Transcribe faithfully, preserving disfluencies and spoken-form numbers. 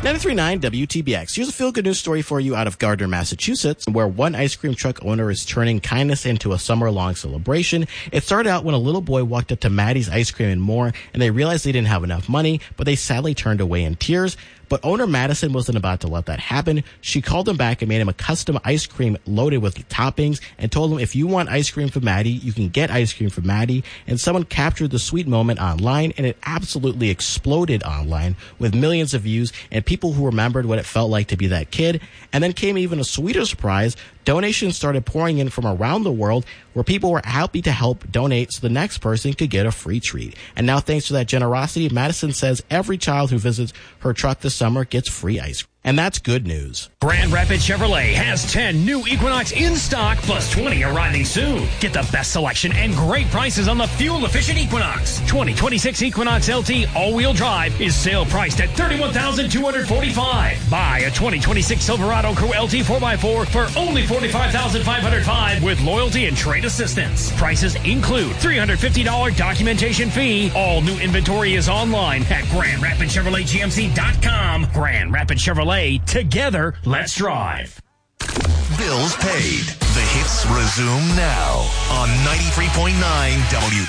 ninety-three point nine W T B X. Here's a feel-good news story for you out of Gardner, Massachusetts, where one ice cream truck owner is turning kindness into a summer-long celebration. It started out when a little boy walked up to Maddie's Ice Cream and More, and they realized they didn't have enough money, but they sadly turned away in tears. But owner Madison wasn't about to let that happen. She called him back and made him a custom ice cream loaded with toppings and told him, if you want ice cream from Maddie, you can get ice cream from Maddie. And someone captured the sweet moment online, and it absolutely exploded online with millions of views and people who remembered what it felt like to be that kid. And then came even a sweeter surprise. Donations started pouring in from around the world where people were happy to help donate so the next person could get a free treat. And now, thanks to that generosity, Madison says every child who visits her truck this summer gets free ice cream. And that's good news. Grand Rapids Chevrolet has ten new Equinox in stock, plus twenty arriving soon. Get the best selection and great prices on the fuel-efficient Equinox. twenty twenty-six Equinox L T all-wheel drive is sale priced at thirty-one thousand two hundred forty-five dollars. Buy a twenty twenty-six Silverado Crew L T four by four for only forty-five thousand five hundred five dollars with loyalty and trade assistance. Prices include three hundred fifty dollars documentation fee. All new inventory is online at Grand Rapids Chevrolet G M C dot com. Grand Rapids Chevrolet. Together, let's drive. Bills paid. The hits resume now on ninety-three point nine W